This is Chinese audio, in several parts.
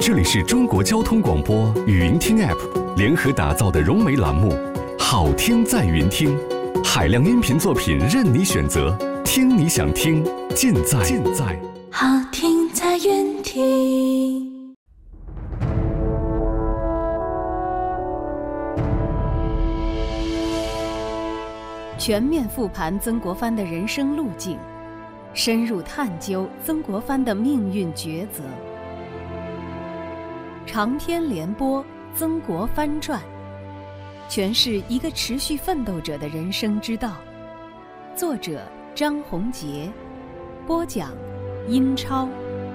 这里是中国交通广播语音听 App 联合打造的融媒栏目，好听在云听，海量音频作品任你选择，听你想听，尽在好听在云听。 全面复盘曾国藩的人生路径，深入探究曾国藩的命运抉择。长篇连播《曾国藩传》，诠释一个持续奋斗者的人生之道。作者张宏杰，播讲英超。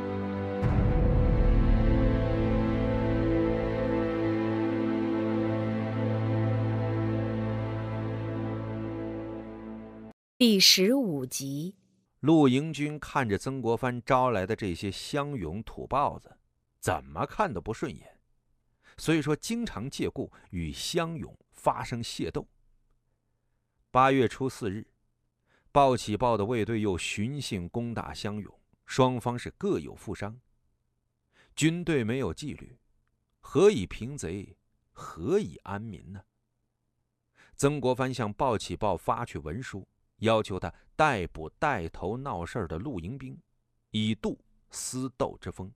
第15集。 陆营军看着曾国藩招来的这些乡勇土豹子，怎么看都不顺眼，所以说经常借故与乡勇发生械斗。8月初4日，鲍起豹的卫队又寻衅攻打乡勇，双方是各有负伤。军队没有纪律，何以平贼，何以安民呢？曾国藩向鲍起豹发去文书，要求他逮捕带头闹事的陆营兵，以度私斗之风。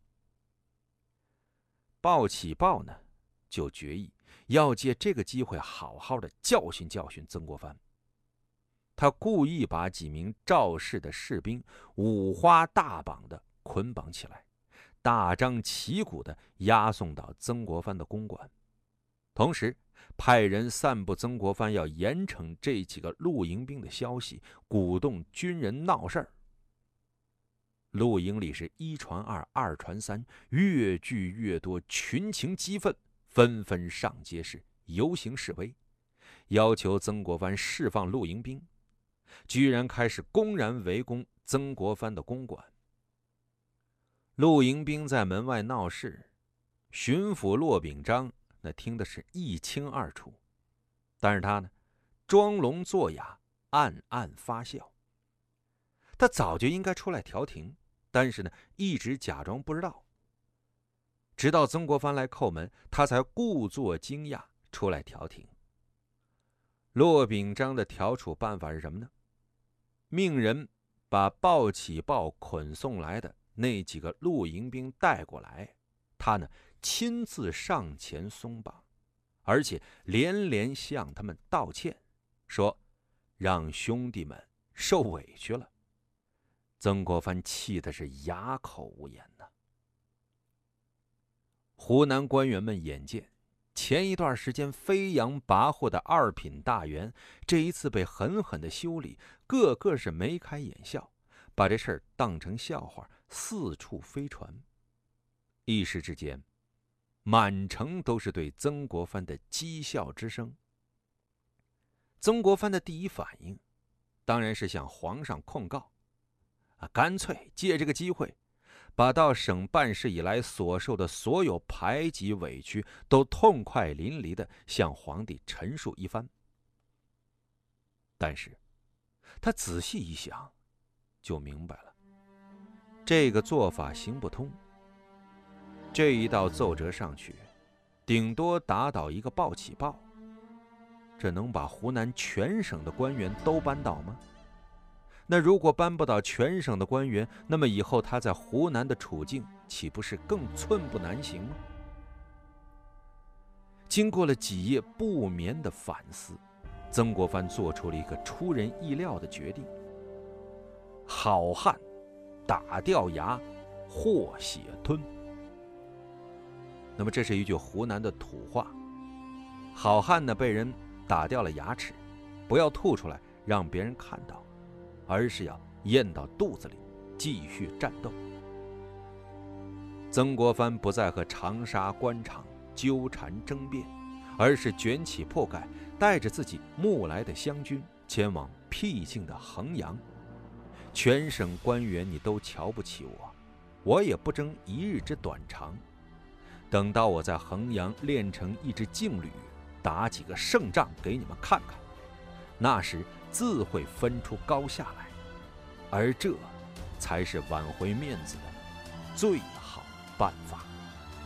鲍起豹呢，就决意要借这个机会好好的教训教训曾国藩。他故意把几名肇事的士兵五花大绑的捆绑起来，大张旗鼓的押送到曾国藩的公馆，同时派人散布曾国藩要严惩这几个陆营兵的消息，鼓动军人闹事儿。陆营里是一传二，二传三，越聚越多，群情激愤，纷纷上街市游行示威，要求曾国藩释放陆营兵，居然开始公然围攻曾国藩的公馆。陆营兵在门外闹事，巡抚骆秉章那听的是一清二楚，但是他呢，装聋作哑，暗暗发笑。他早就应该出来调停，但是呢，一直假装不知道。直到曾国藩来叩门，他才故作惊讶出来调停。骆秉章的调处办法是什么呢？命人把鲍起豹捆送来的那几个陆营兵带过来，他呢亲自上前松绑，而且连连向他们道歉，说让兄弟们受委屈了。曾国藩气的是哑口无言呐。湖南官员们眼见前一段时间飞扬跋扈的二品大员，这一次被狠狠的修理，个个是眉开眼笑，把这事儿当成笑话，四处飞传。一时之间，满城都是对曾国藩的讥笑之声。曾国藩的第一反应当然是向皇上控告，干脆借这个机会把到省办事以来所受的所有排挤委屈都痛快淋漓地向皇帝陈述一番。但是他仔细一想，就明白了，这个做法行不通。这一道奏折上去，顶多打倒一个鲍起豹，这能把湖南全省的官员都扳倒吗？那如果扳不倒全省的官员，那么以后他在湖南的处境岂不是更寸步难行吗？经过了几夜不眠的反思，曾国藩做出了一个出人意料的决定：好汉打掉牙，或血吞。那么这是一句湖南的土话，好汉呢被人打掉了牙齿，不要吐出来让别人看到，而是要咽到肚子里继续战斗。曾国藩不再和长沙官场纠缠争辩，而是卷起铺盖，带着自己募来的湘军前往僻静的衡阳。全省官员你都瞧不起我，我也不争一日之短长，等到我在衡阳练成一支劲旅，打几个胜仗给你们看看，那时自会分出高下来，而这才是挽回面子的最好办法。